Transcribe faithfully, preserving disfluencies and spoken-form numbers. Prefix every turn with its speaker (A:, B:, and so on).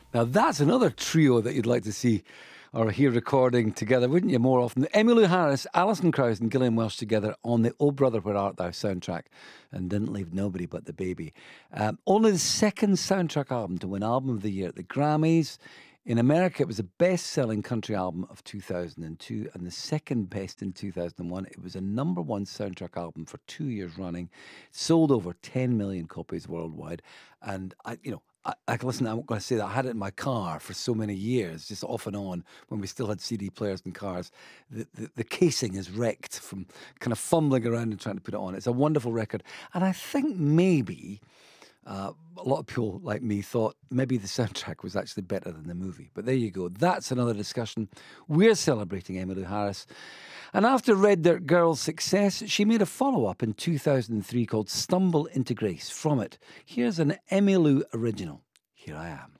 A: Now, that's another trio that you'd like to see or hear recording together, wouldn't you, more often? Emmylou Harris, Alison Krauss and Gillian Welsh together on the Oh Brother, Where Art Thou soundtrack, and Didn't Leave Nobody But the Baby. Um, only the second soundtrack album to win Album of the Year at the Grammys. In America, it was the best-selling country album of two thousand two and the second best in two thousand one. It was a number one soundtrack album for two years running. It sold over ten million copies worldwide. And, I, you know, I, I listen, I'm going to say that I had it in my car for so many years, just off and on, when we still had C D players in cars. The, the, the casing is wrecked from kind of fumbling around and trying to put it on. It's a wonderful record. And I think maybe... Uh, a lot of people like me thought maybe the soundtrack was actually better than the movie. But there you go. That's another discussion. We're celebrating Emmylou Harris. And after Red Dirt Girl's success, she made a follow-up in two thousand three called Stumble into Grace. From it, here's an Emmylou original. Here I Am.